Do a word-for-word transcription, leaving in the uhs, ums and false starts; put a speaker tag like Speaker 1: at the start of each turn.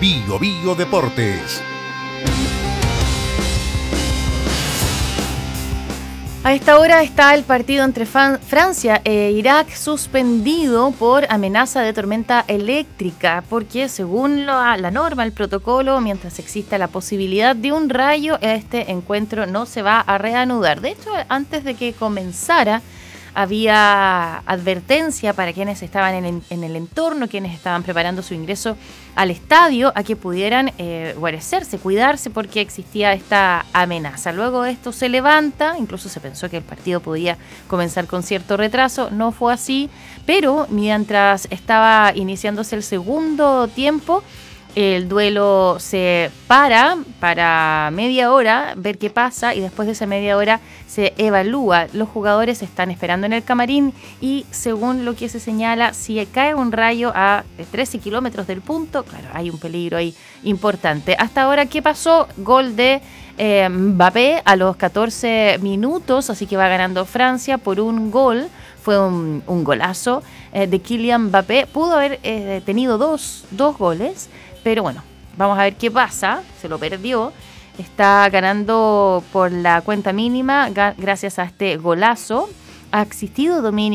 Speaker 1: Bio Bio Deportes.
Speaker 2: A esta hora está el partido entre Francia e Irak suspendido por amenaza de tormenta eléctrica, porque según la, la norma, el protocolo, mientras exista la posibilidad de un rayo, este encuentro no se va a reanudar. De hecho, antes de que comenzara, había advertencia para quienes estaban en, en el entorno, quienes estaban preparando su ingreso al estadio, a que pudieran eh, guarecerse, cuidarse, porque existía esta amenaza. Luego esto se levanta, incluso se pensó que el partido podía comenzar con cierto retraso, no fue así, pero mientras estaba iniciándose el segundo tiempo, el duelo se para para media hora, ver qué pasa, y después de esa media hora se evalúa. Los jugadores están esperando en el camarín y según lo que se señala, si cae un rayo a trece kilómetros del punto, claro, hay un peligro ahí importante. Hasta ahora, ¿qué pasó? Gol de eh, Mbappé a los catorce minutos, así que va ganando Francia por un gol. Fue un, un golazo eh, de Kylian Mbappé. Pudo haber eh, tenido dos, dos goles, pero bueno, vamos a ver qué pasa. Se lo perdió. Está ganando por la cuenta mínima ga- gracias a este golazo. Ha existido dominio